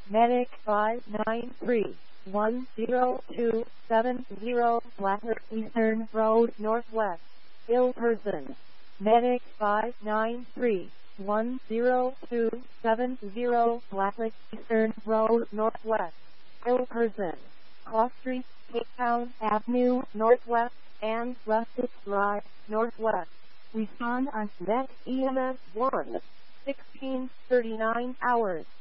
Medic 593-10270 Blacklick Eastern Road Northwest, ill person. Medic 593-10270 Blacklick Eastern Road Northwest, ill person. Cross Street, Cape Town Avenue Northwest, and Rustic Drive Northwest. Respond on Net EMS 1, 1639 hours.